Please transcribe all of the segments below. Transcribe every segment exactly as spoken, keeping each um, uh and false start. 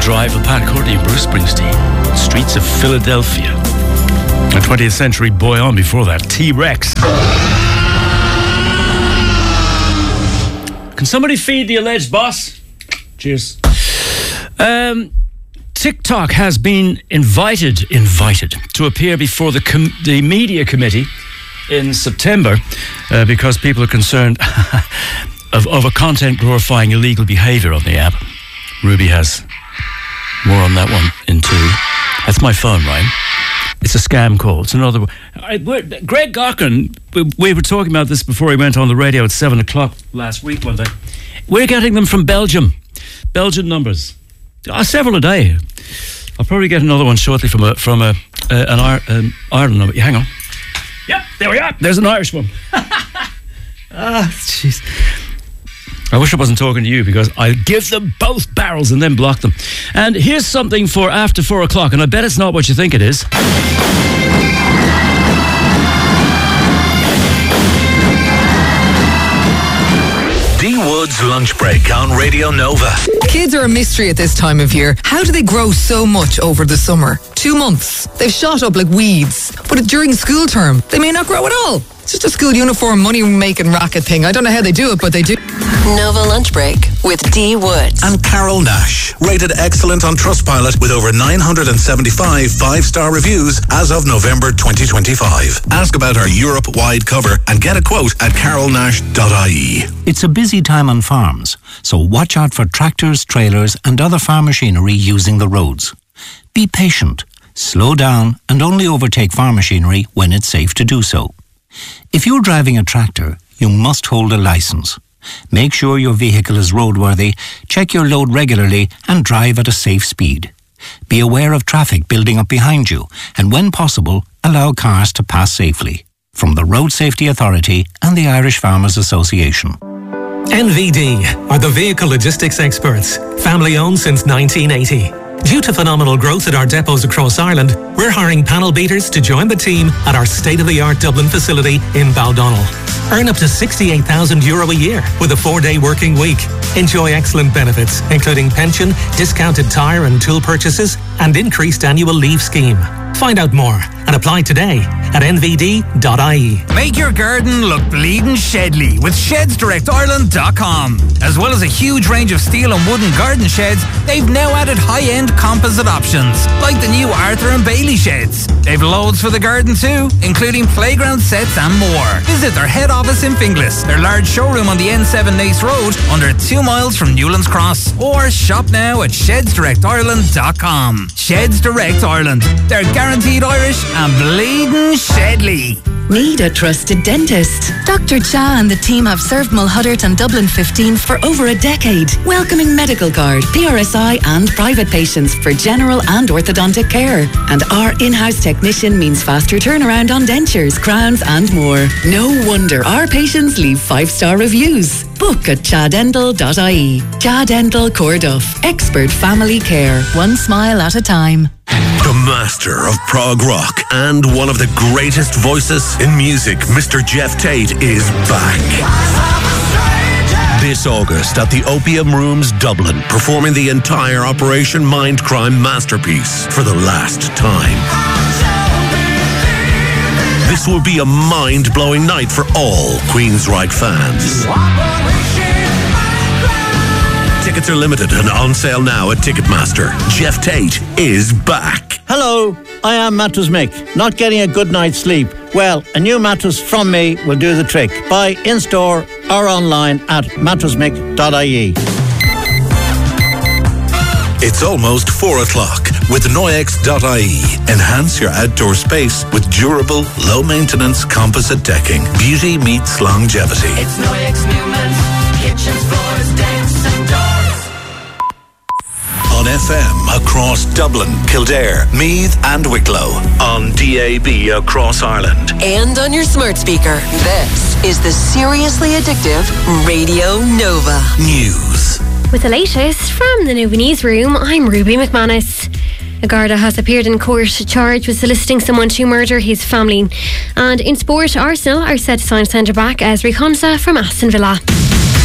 Drive with Pat Courtney and Bruce Springsteen. Streets of Philadelphia. A twentieth century boy on before that, T-Rex. Can somebody feed the alleged boss? Cheers. Um, TikTok has been invited, invited to appear before the com- the media committee in September uh, because people are concerned of, of a content glorifying illegal behaviour on the app. Ruby has more on that one in two. That's my phone, Ryan. It's a scam call. It's another one. I, Greg Gawkin, we, we were talking about this before he went on the radio at seven o'clock last week one day. We're getting them from Belgium. Belgian numbers. Uh, several a day. I'll probably get another one shortly from a from a uh, an Ir- um, Ireland number. Hang on. Yep, there we are. There's an Irish one. Ah, jeez. I wish I wasn't talking to you because I'll give them both barrels and then block them. And here's something for after four o'clock, and I bet it's not what you think it is. D Wood's Lunch Break on Radio Nova. Kids are a mystery at this time of year. How do they grow so much over the summer? Two months. They've shot up like weeds. But during school term, they may not grow at all. It's just a school uniform money-making racket thing. I don't know how they do it, but they do. Nova Lunch Break with D Woods. And Carol Nash, rated excellent on Trustpilot with over nine hundred seventy-five five-star reviews as of November twenty twenty-five. Ask about our Europe-wide cover and get a quote at carol nash dot I E. It's a busy time on farms, so watch out for tractors, trailers and other farm machinery using the roads. Be patient, slow down and only overtake farm machinery when it's safe to do so. If you're driving a tractor, you must hold a licence. Make sure your vehicle is roadworthy, check your load regularly and drive at a safe speed. Be aware of traffic building up behind you and when possible, allow cars to pass safely. From the Road Safety Authority and the Irish Farmers Association. N V D are the vehicle logistics experts, family owned since nineteen eighty. Due to phenomenal growth at our depots across Ireland, we're hiring panel beaters to join the team at our state-of-the-art Dublin facility in Baldonnel. Earn up to sixty-eight thousand euro a year with a four-day working week. Enjoy excellent benefits, including pension, discounted tyre and tool purchases, and increased annual leave scheme. Find out more and apply today at n v d dot I E. Make your garden look bleeding Shedley with sheds direct ireland dot com. As well as a huge range of steel and wooden garden sheds, they've now added high-end composite options, like the new Arthur and Bailey sheds. They've loads for the garden too, including playground sets and more. Visit their head office in Finglas, their large showroom on the N seven Nace Road, under two miles from Newlands Cross, or shop now at sheds direct ireland dot com. Sheds Direct Ireland. They're guaranteed Irish and bleeding Shedley. Need a trusted dentist? Doctor Cha and the team have served Mulhuddart and Dublin fifteen for over a decade, welcoming medical card, P R S I and private patients for general and orthodontic care. And our in-house technician means faster turnaround on dentures, crowns and more. No wonder our patients leave five-star reviews. Book at cha dental dot I E. Cha Dental Corduff. Expert family care. One smile at a time. The master of prog rock and one of the greatest voices in music, Mister Jeff Tate, is back. This August at the Opium Rooms, Dublin, performing the entire Operation Mindcrime masterpiece for the last time. This will be a mind-blowing night for all Queensryche fans. Tickets are limited and on sale now at Ticketmaster. Jeff Tate is back. Hello, I am Mattress Mick. Not getting a good night's sleep? Well, a new mattress from me will do the trick. Buy in-store or online at mattress mick dot I E. It's almost four o'clock with Noyex dot I E. Enhance your outdoor space with durable, low-maintenance composite decking. Beauty meets longevity. It's Noyex Newman. Kitchens, floors, decks and doors. On F M across Dublin, Kildare, Meath and Wicklow. On D A B across Ireland. And on your smart speaker. This is the Seriously Addictive Radio Nova. News. With the latest from the Nova Newsroom, I'm Ruby McManus. A Garda has appeared in court charged with soliciting someone to murder his family. And in sport, Arsenal are set to sign centre-back Ezri Konsa from Aston Villa.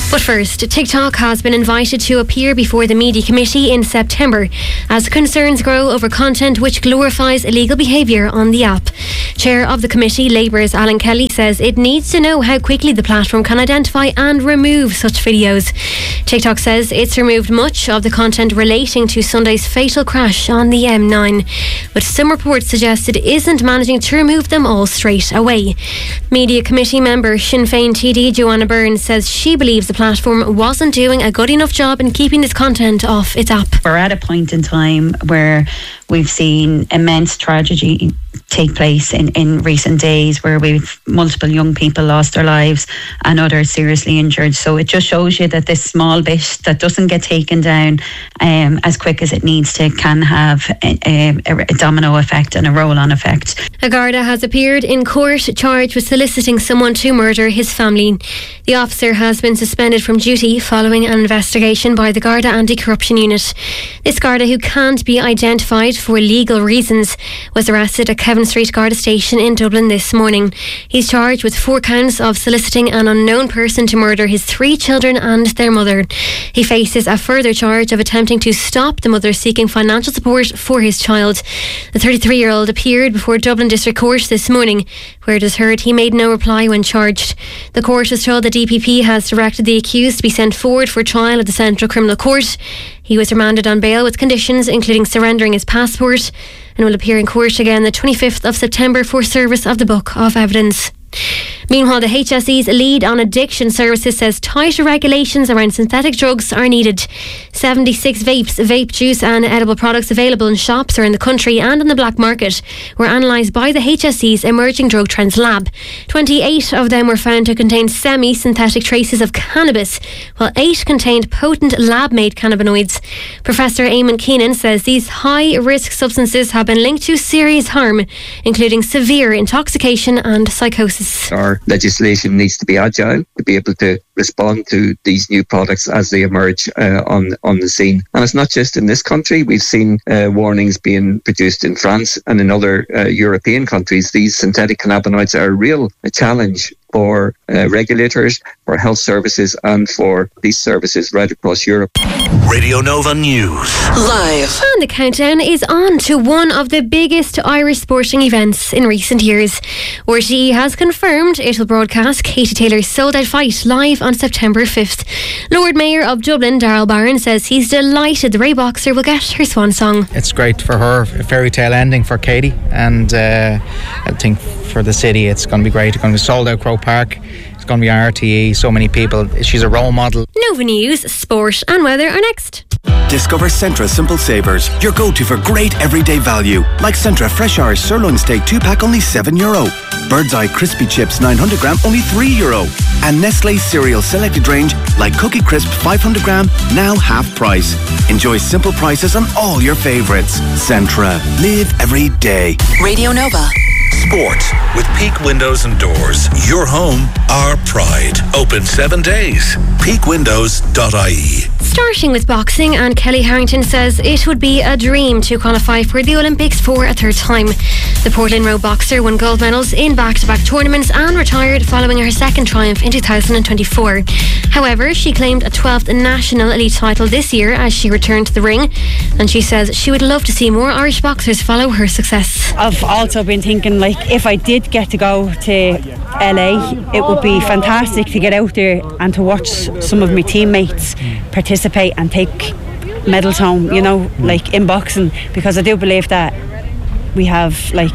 But first, TikTok has been invited to appear before the Media Committee in September as concerns grow over content which glorifies illegal behaviour on the app. Chair of the committee, Labour's Alan Kelly, says it needs to know how quickly the platform can identify and remove such videos. TikTok says it's removed much of the content relating to Sunday's fatal crash on the M nine, but some reports suggest it isn't managing to remove them all straight away. Media Committee member Sinn Féin T D Joanna Byrne says she believes the platform wasn't doing a good enough job in keeping this content off its app. We're at a point in time where we've seen immense tragedy take place in, in recent days, where we've multiple young people lost their lives and others seriously injured. So it just shows you that this small bit that doesn't get taken down um, as quick as it needs to can have a, a, a domino effect and a roll-on effect. A Garda has appeared in court charged with soliciting someone to murder his family. The officer has been suspended from duty following an investigation by the Garda Anti-Corruption Unit. This Garda, who can't be identified for legal reasons, was arrested at Kevin Street Garda Station in Dublin this morning. He's charged with four counts of soliciting an unknown person to murder his three children and their mother. He faces a further charge of attempting to stop the mother seeking financial support for his child. The thirty-three-year-old appeared before Dublin District Court this morning, where it is heard he made no reply when charged. The court was told the D P P has directed the accused to be sent forward for trial at the Central Criminal Court. He was remanded on bail with conditions including surrendering his passport, and will appear in court again the twenty-fifth of September for service of the Book of Evidence. Meanwhile, the H S E's lead on addiction services says tighter regulations around synthetic drugs are needed. seventy-six vapes, vape juice and edible products available in shops around the country and on the black market were analysed by the H S E's Emerging Drug Trends Lab. twenty-eight of them were found to contain semi-synthetic traces of cannabis, while eight contained potent lab-made cannabinoids. Professor Eamon Keenan says these high-risk substances have been linked to serious harm, including severe intoxication and psychosis. Our legislation needs to be agile to be able to respond to these new products as they emerge uh, on on the scene. And it's not just in this country. We've seen uh, warnings being produced in France and in other uh, European countries. These synthetic cannabinoids are a real a challenge for uh, regulators, for health services and for police services right across Europe. Radio Nova News. Live. And the countdown is on to one of the biggest Irish sporting events in recent years. R T E has confirmed it will broadcast Katie Taylor's sold-out fight live on September fifth. Lord Mayor of Dublin, Darrell Barron, says he's delighted the Ray Boxer will get her swan song. It's great for her, a fairy tale ending for Katie, and uh, I think for the city it's going to be great. It's going to be sold out Croke Park. It's going to be R T E, so many people. She's a role model. Nova News, sport and weather are next. Discover Centra Simple Savers, your go-to for great everyday value. Like Centra Fresh Irish Sirloin Steak two pack only seven euro. Bird's Eye Crispy Chips nine hundred gram only three euro. And Nestle Cereal Selected Range like Cookie Crisp five hundred gram now half price. Enjoy simple prices on all your favourites. Centra. Live every day. Radio Nova. Sport with Peak Windows and Doors. Your home, our pride. Open seven days. peak windows dot I E. Starting with boxing, and Kelly Harrington says it would be a dream to qualify for the Olympics for a third time. The Portland Road boxer won gold medals in back-to-back tournaments and retired following her second triumph in two thousand twenty-four. However, she claimed a twelfth national elite title this year as she returned to the ring, and she says she would love to see more Irish boxers follow her success. I've also been thinking, like, if I did get to go to L A, it would be fantastic to get out there and to watch some of my teammates participate and take medals home, you know, like in boxing, because I do believe that we have like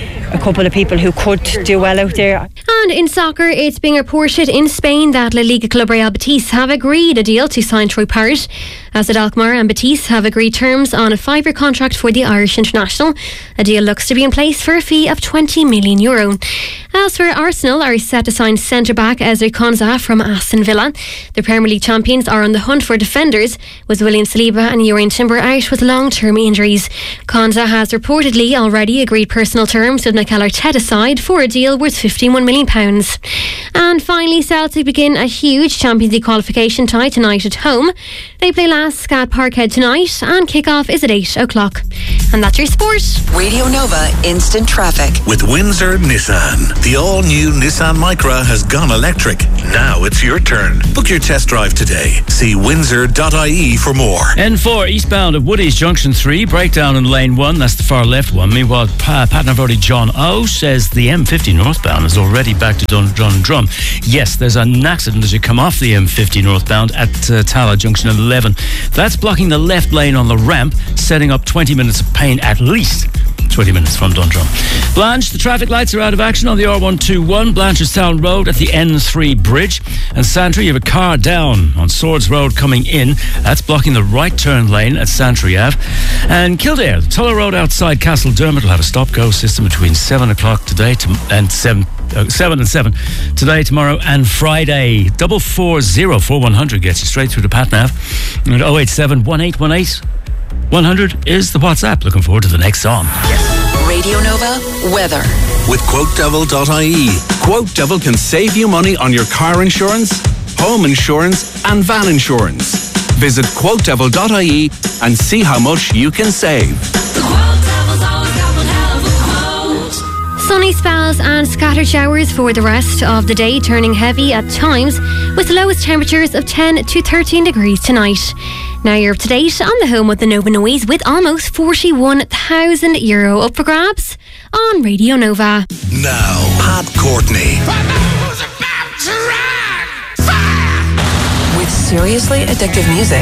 a couple of people who could do well out there. And in soccer, it's being reported in Spain that La Liga club Real Betis have agreed a deal to sign Troy Parrott. As Alkmaar and Betis have agreed terms on a five-year contract for the Irish international. A deal looks to be in place for a fee of twenty million euro. Elsewhere, Arsenal are set to sign centre-back Ezri Konsa from Aston Villa. The Premier League champions are on the hunt for defenders, with William Saliba and Urian Timber out with long-term injuries. Konsa has reportedly already agreed personal terms with Keller-Tedda side for a deal worth fifty-one million pounds. And finally, Celtic begin a huge Champions League qualification tie tonight at home. They play Lask at Parkhead tonight, and kick-off is at eight o'clock. And that's your sport. Radio Nova Instant Traffic. With Windsor Nissan. The all-new Nissan Micra has gone electric. Now it's your turn. Book your test drive today. See windsor dot I E for more. N four eastbound at Woodies Junction three, breakdown in lane one, that's the far left one. Meanwhile, pa- Patnavardy John O says the M fifty northbound is already back to Dun- Dundrum. Yes, there's an accident as you come off the M fifty northbound at uh, Tala Junction eleven. That's blocking the left lane on the ramp, setting up twenty minutes of pain at least. twenty minutes from Dundrum. Blanche, the traffic lights are out of action on the R one twenty-one, Blanchardstown Road at the N three bridge. And Santry, you have a car down on Swords Road coming in. That's blocking the right turn lane at Santry Ave. And Kildare, the Tulla Road outside Castle Dermot will have a stop-go system between seven o'clock today to, and seven. Uh, seven and seven today, tomorrow, and Friday. Double four zero four one hundred gets you straight through to Patnav. And oh eight seven one eight one eight one hundred is the WhatsApp. Looking forward to the next song. Radio Nova weather. With quote devil dot I E. Quote Devil can save you money on your car insurance, home insurance, and van insurance. Visit quote devil dot I E and see how much you can save. Sunny spells and scattered showers for the rest of the day, turning heavy at times, with the lowest temperatures of ten to thirteen degrees tonight. Now you're up to date on the home of the Nova Noise with almost forty-one thousand euro up for grabs on Radio Nova. Now, Pat Courtney. With seriously addictive music.